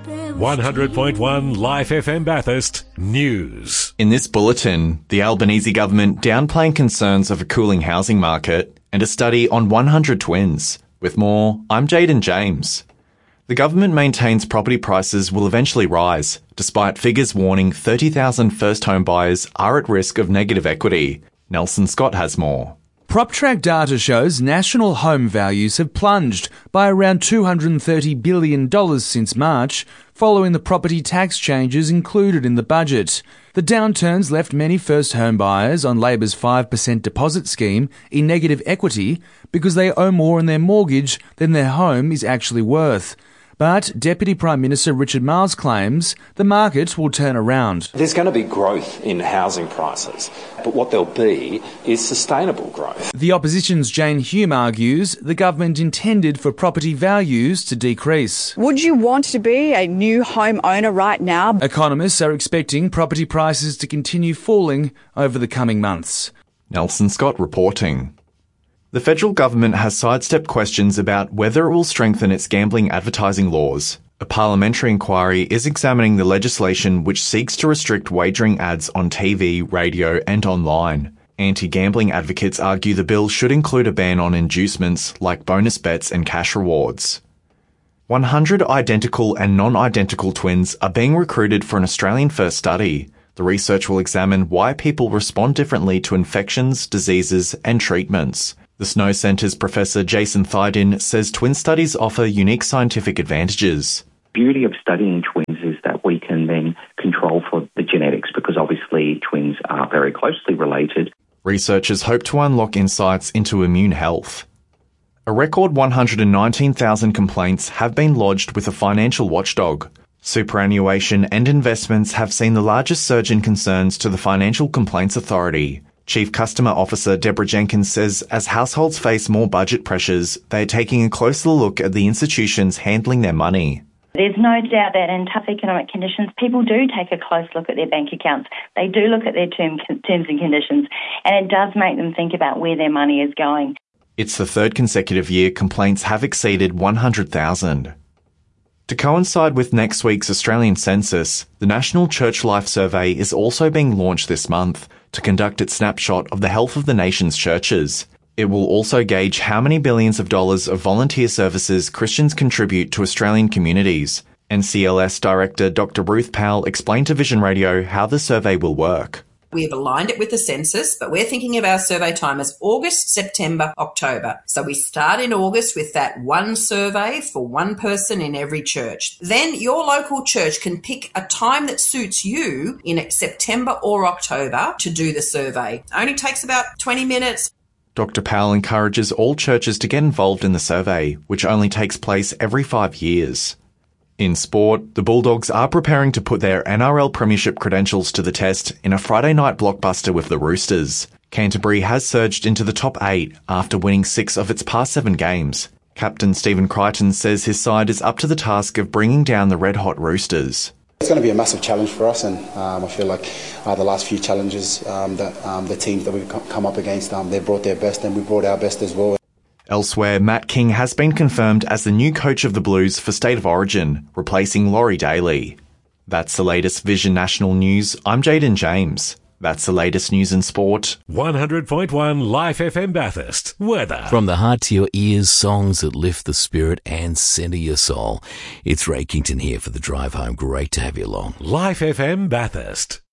100.1 Life FM Bathurst News. In this bulletin, the Albanese government downplaying concerns of a cooling housing market and a study on 100 twins. With more, I'm Jaden James. The government maintains property prices will eventually rise, despite figures warning 30,000 first home buyers are at risk of negative equity. Nelson Scott has more. PropTrack data shows national home values have plunged by around $230 billion since March, following the property tax changes included in the budget. The downturns left many first home buyers on Labor's 5% deposit scheme in negative equity because they owe more on their mortgage than their home is actually worth. But Deputy Prime Minister Richard Marles claims the market will turn around. There's going to be growth in housing prices, but what there'll be is sustainable growth. The opposition's Jane Hume argues the government intended for property values to decrease. Would you want to be a new home owner right now? Economists are expecting property prices to continue falling over the coming months. Nelson Scott reporting. The federal government has sidestepped questions about whether it will strengthen its gambling advertising laws. A parliamentary inquiry is examining the legislation which seeks to restrict wagering ads on TV, radio and online. Anti-gambling advocates argue the bill should include a ban on inducements like bonus bets and cash rewards. 100 identical and non-identical twins are being recruited for an Australian-first study. The research will examine why people respond differently to infections, diseases and treatments. The Snow Centre's Professor Jason Thydin says twin studies offer unique scientific advantages. The beauty of studying twins is that we can then control for the genetics because obviously twins are very closely related. Researchers hope to unlock insights into immune health. A record 119,000 complaints have been lodged with a financial watchdog. Superannuation and investments have seen the largest surge in concerns to the Financial Complaints Authority. Chief Customer Officer Deborah Jenkins says as households face more budget pressures, they are taking a closer look at the institutions handling their money. There's no doubt that in tough economic conditions, people do take a close look at their bank accounts. They do look at their terms and conditions, and it does make them think about where their money is going. It's the third consecutive year complaints have exceeded 100,000. To coincide with next week's Australian census, the National Church Life Survey is also being launched this month to conduct its snapshot of the health of the nation's churches. It will also gauge how many billions of dollars of volunteer services Christians contribute to Australian communities. NCLS Director Dr. Ruth Powell explained to Vision Radio how the survey will work. We have aligned it with the census, but we're thinking of our survey time as August, September, October. So we start in August with that one survey for one person in every church. Then your local church can pick a time that suits you in September or October to do the survey. It only takes about 20 minutes. Dr. Powell encourages all churches to get involved in the survey, which only takes place every 5 years. In sport, the Bulldogs are preparing to put their NRL Premiership credentials to the test in a Friday night blockbuster with the Roosters. Canterbury has surged into the top 8 after winning 6 of its past 7 games. Captain Stephen Crichton says his side is up to the task of bringing down the red-hot Roosters. It's going to be a massive challenge for us, and I feel like the last few challenges the teams that we've come up against, they brought their best and we brought our best as well. Elsewhere, Matt King has been confirmed as the new coach of the Blues for State of Origin, replacing Laurie Daly. That's the latest Vision National News. I'm Jaden James. That's the latest news in sport. 100.1 Life FM Bathurst. Weather. From the heart to your ears, songs that lift the spirit and centre your soul. It's Ray Kington here for the drive home. Great to have you along. Life FM Bathurst.